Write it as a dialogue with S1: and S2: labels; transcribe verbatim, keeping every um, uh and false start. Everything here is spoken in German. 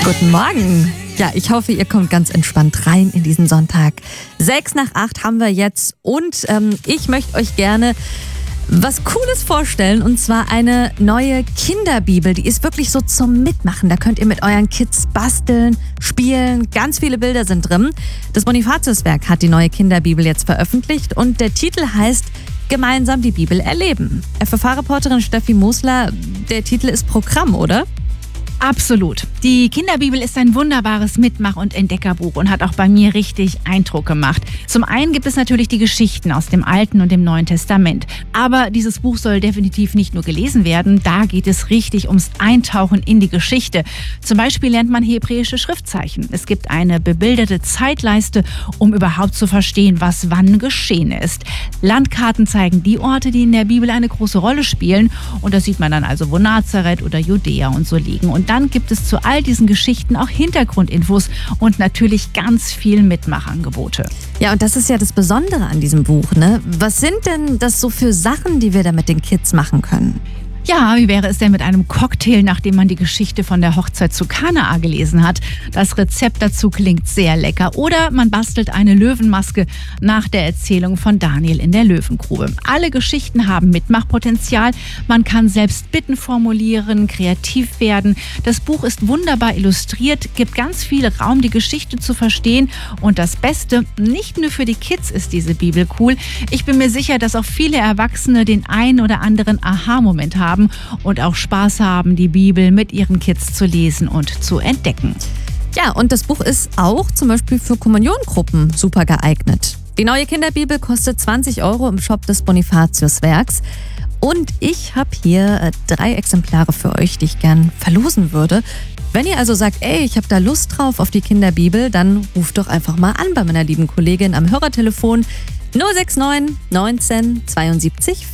S1: Guten Morgen. Ja, ich hoffe, ihr kommt ganz entspannt rein in diesen Sonntag. Sechs nach acht haben wir jetzt und ähm, ich möchte euch gerne was Cooles vorstellen, und zwar eine neue Kinderbibel. Die ist wirklich so zum Mitmachen. Da könnt ihr mit euren Kids basteln, spielen. Ganz viele Bilder sind drin. Das Bonifatiuswerk hat die neue Kinderbibel jetzt veröffentlicht und der Titel heißt Gemeinsam die Bibel erleben. F F H-Reporterin Steffi Mosler, der Titel ist Programm, oder?
S2: Absolut. Die Kinderbibel ist ein wunderbares Mitmach- und Entdeckerbuch und hat auch bei mir richtig Eindruck gemacht. Zum einen gibt es natürlich die Geschichten aus dem Alten und dem Neuen Testament. Aber dieses Buch soll definitiv nicht nur gelesen werden. Da geht es richtig ums Eintauchen in die Geschichte. Zum Beispiel lernt man hebräische Schriftzeichen. Es gibt eine bebilderte Zeitleiste, um überhaupt zu verstehen, was wann geschehen ist. Landkarten zeigen die Orte, die in der Bibel eine große Rolle spielen. Und da sieht man dann also, wo Nazareth oder Judäa und so liegen. Und dann gibt es zu all diesen Geschichten auch Hintergrundinfos und natürlich ganz viel Mitmachangebote.
S1: Ja, und das ist ja das Besondere an diesem Buch, ne? Was sind denn das so für Sachen, die wir da mit den Kids machen können?
S2: Ja, wie wäre es denn mit einem Cocktail, nachdem man die Geschichte von der Hochzeit zu Kanaa gelesen hat? Das Rezept dazu klingt sehr lecker. Oder man bastelt eine Löwenmaske nach der Erzählung von Daniel in der Löwengrube. Alle Geschichten haben Mitmachpotenzial. Man kann selbst Bitten formulieren, kreativ werden. Das Buch ist wunderbar illustriert, gibt ganz viel Raum, die Geschichte zu verstehen. Und das Beste, nicht nur für die Kids ist diese Bibel cool. Ich bin mir sicher, dass auch viele Erwachsene den ein oder anderen Aha-Moment haben und auch Spaß haben, die Bibel mit ihren Kids zu lesen und zu entdecken.
S1: Ja, und das Buch ist auch zum Beispiel für Kommuniongruppen super geeignet. Die neue Kinderbibel kostet zwanzig Euro im Shop des Bonifatiuswerks. Und ich habe hier äh, drei Exemplare für euch, die ich gern verlosen würde. Wenn ihr also sagt, ey, ich habe da Lust drauf auf die Kinderbibel, dann ruft doch einfach mal an bei meiner lieben Kollegin am Hörertelefon null sechs neun neunzehn zweiundsiebzig